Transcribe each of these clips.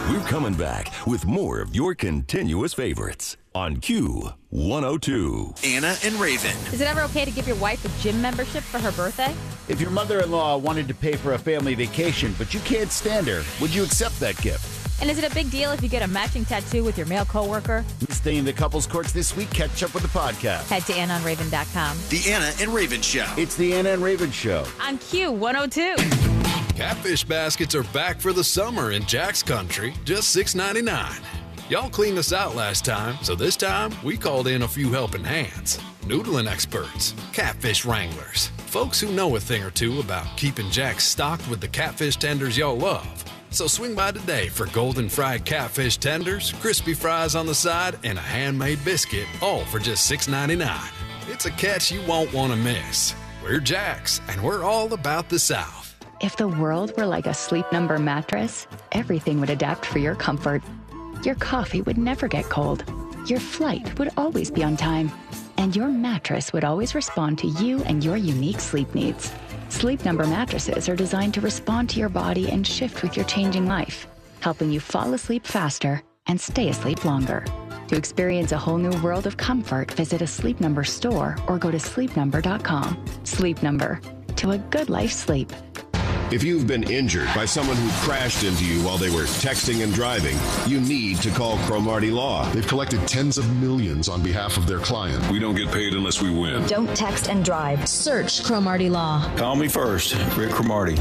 We're coming back with more of your continuous favorites on Q102. Anna and Raven. Is it ever okay to give your wife a gym membership for her birthday? If your mother-in-law wanted to pay for a family vacation, but you can't stand her, would you accept that gift? And is it a big deal if you get a matching tattoo with your male coworker? Staying in the couples courts this week, catch up with the podcast. Head to AnnaandRaven.com. The Anna and Raven Show. It's the Anna and Raven Show. On Q102. Catfish baskets are back for the summer in Jack's Country, just $6.99. Y'all cleaned us out last time, so this time we called in a few helping hands. Noodling experts, catfish wranglers, folks who know a thing or two about keeping Jack's stocked with the catfish tenders y'all love. So swing by today for golden fried catfish tenders, crispy fries on the side, and a handmade biscuit, all for just $6.99. It's a catch you won't want to miss. We're Jack's, and we're all about the South. If the world were like a Sleep Number mattress, everything would adapt for your comfort. Your coffee would never get cold. Your flight would always be on time. And your mattress would always respond to you and your unique sleep needs. Sleep Number mattresses are designed to respond to your body and shift with your changing life, helping you fall asleep faster and stay asleep longer. To experience a whole new world of comfort, visit a Sleep Number store or go to sleepnumber.com. Sleep Number. To a good night's sleep. If you've been injured by someone who crashed into you while they were texting and driving, you need to call Cromartie Law. They've collected tens of millions on behalf of their client. We don't get paid unless we win. Don't text and drive. Search Cromartie Law. Call me first, Rick Cromartie.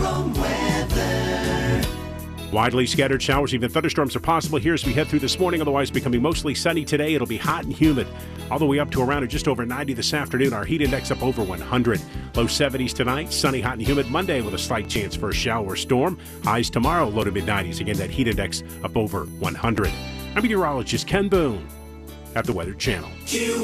Widely scattered showers, even thunderstorms are possible here as we head through this morning. Otherwise, becoming mostly sunny today. It'll be hot and humid all the way up to around or just over 90 this afternoon. Our heat index up over 100. Low 70s tonight. Sunny, hot, and humid Monday with a slight chance for a shower or storm. Highs tomorrow, low to mid 90s. Again, that heat index up over 100. I'm meteorologist Ken Boone at the Weather Channel.